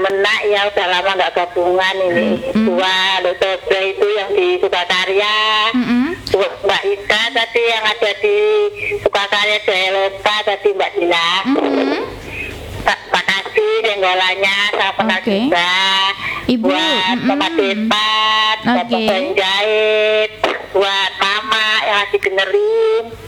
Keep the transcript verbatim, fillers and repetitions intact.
Menak ya udah lama nggak gabungan ini. Mm. Dua Lotobre itu yang di Sukakarya. Mm-mm. Dua Mbak Ika tadi yang ada di Sukakarya Jayalupa tadi Mbak Dina. Mm-mm. Terima kasih senggolanya saya kenal Oke. juga. Ibu, Buat mm-mm. Bapak Depan, Bapak Oke. Penjahit, buat Mama yang lagi benerin.